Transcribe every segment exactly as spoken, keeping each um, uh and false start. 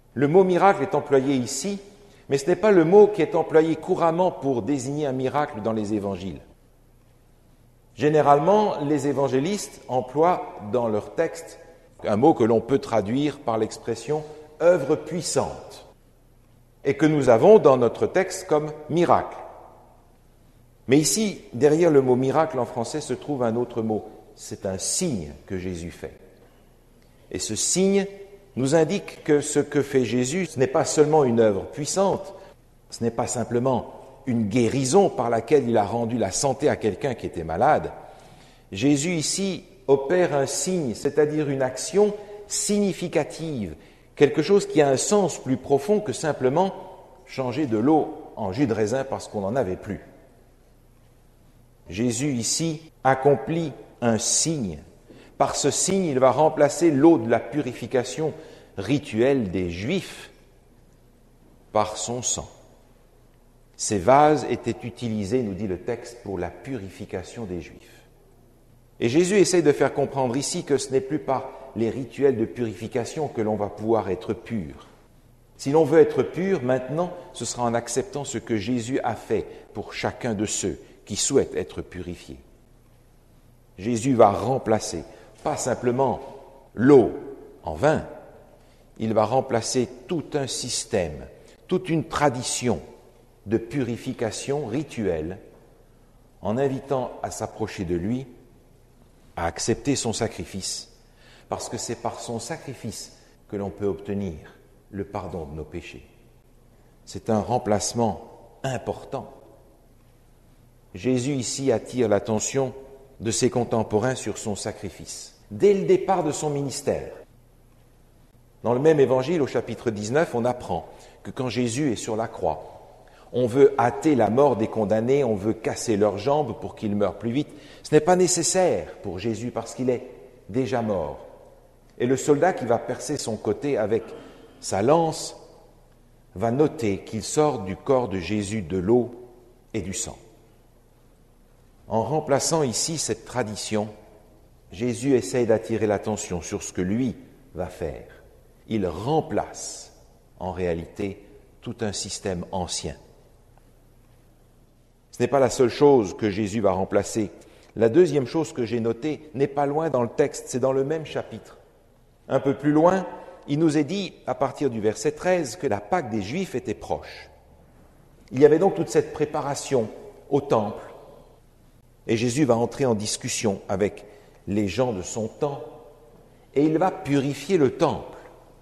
Le mot miracle est employé ici, mais ce n'est pas le mot qui est employé couramment pour désigner un miracle dans les évangiles. Généralement, les évangélistes emploient dans leur texte un mot que l'on peut traduire par l'expression « œuvre puissante » et que nous avons dans notre texte comme « miracle ». Mais ici, derrière le mot « miracle » en français se trouve un autre mot. C'est un signe que Jésus fait. Et ce signe nous indique que ce que fait Jésus, ce n'est pas seulement une œuvre puissante, ce n'est pas simplement une guérison par laquelle il a rendu la santé à quelqu'un qui était malade. Jésus ici opère un signe, c'est-à-dire une action significative, quelque chose qui a un sens plus profond que simplement changer de l'eau en jus de raisin parce qu'on n'en avait plus. Jésus ici accomplit un signe. Par ce signe, il va remplacer l'eau de la purification rituelle des Juifs par son sang. Ces vases étaient utilisés, nous dit le texte, pour la purification des Juifs. Et Jésus essaie de faire comprendre ici que ce n'est plus par les rituels de purification que l'on va pouvoir être pur. Si l'on veut être pur, maintenant, ce sera en acceptant ce que Jésus a fait pour chacun de ceux qui souhaitent être purifiés. Jésus va remplacer, pas simplement l'eau en vin, il va remplacer tout un système, toute une tradition de purification rituelle en invitant à s'approcher de lui, à accepter son sacrifice, parce que c'est par son sacrifice que l'on peut obtenir le pardon de nos péchés. C'est un remplacement important. Jésus ici attire l'attention de ses contemporains sur son sacrifice, dès le départ de son ministère. Dans le même évangile, au chapitre dix-neuf, on apprend que quand Jésus est sur la croix, on veut hâter la mort des condamnés, on veut casser leurs jambes pour qu'ils meurent plus vite. Ce n'est pas nécessaire pour Jésus parce qu'il est déjà mort. Et le soldat qui va percer son côté avec sa lance va noter qu'il sort du corps de Jésus de l'eau et du sang. En remplaçant ici cette tradition, Jésus essaye d'attirer l'attention sur ce que lui va faire. Il remplace en réalité tout un système ancien. Ce n'est pas la seule chose que Jésus va remplacer. La deuxième chose que j'ai notée n'est pas loin dans le texte, c'est dans le même chapitre. Un peu plus loin, il nous est dit, à partir du verset treize, que la Pâque des Juifs était proche. Il y avait donc toute cette préparation au temple. Et Jésus va entrer en discussion avec les gens de son temps et il va purifier le temple.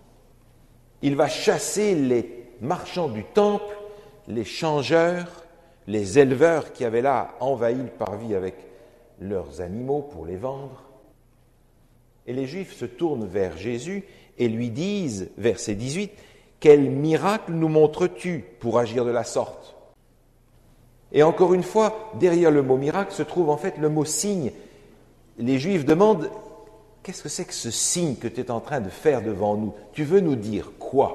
Il va chasser les marchands du temple, les changeurs, les éleveurs qui avaient là envahi le parvis avec leurs animaux pour les vendre. Et les Juifs se tournent vers Jésus et lui disent, verset dix-huit, « Quel miracle nous montres-tu pour agir de la sorte ?» Et encore une fois, derrière le mot miracle se trouve en fait le mot signe. Les Juifs demandent, qu'est-ce que c'est que ce signe que tu es en train de faire devant nous ? Tu veux nous dire quoi ?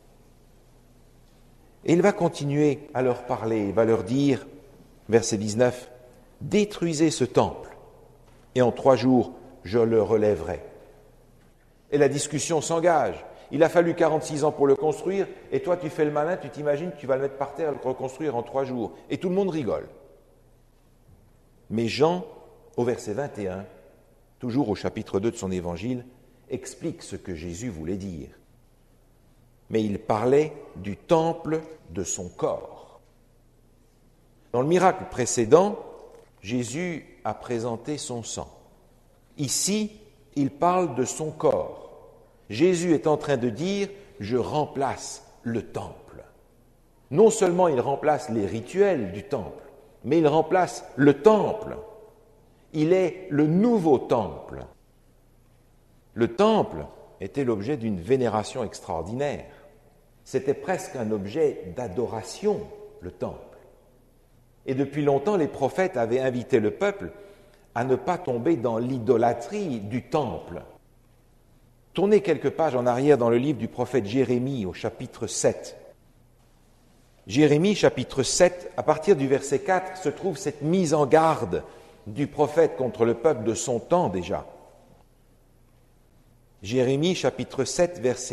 Et il va continuer à leur parler, il va leur dire, verset dix-neuf, « Détruisez ce temple, et en trois jours, je le relèverai. » Et la discussion s'engage. Il a fallu quarante-six ans pour le construire, et toi tu fais le malin, tu t'imagines que tu vas le mettre par terre et le reconstruire en trois jours. Et tout le monde rigole. Mais Jean, au verset vingt et un, toujours au chapitre deux de son évangile, explique ce que Jésus voulait dire. Mais il parlait du temple de son corps. Dans le miracle précédent, Jésus a présenté son sang. Ici, il parle de son corps. Jésus est en train de dire « je remplace le temple ». Non seulement il remplace les rituels du temple, mais il remplace le temple. Il est le nouveau temple. Le temple était l'objet d'une vénération extraordinaire. C'était presque un objet d'adoration, le temple. Et depuis longtemps, les prophètes avaient invité le peuple à ne pas tomber dans l'idolâtrie du temple. Tournez quelques pages en arrière dans le livre du prophète Jérémie au chapitre sept. Jérémie, chapitre sept, à partir du verset quatre, se trouve cette mise en garde du prophète contre le peuple de son temps déjà. Jérémie, chapitre sept, verset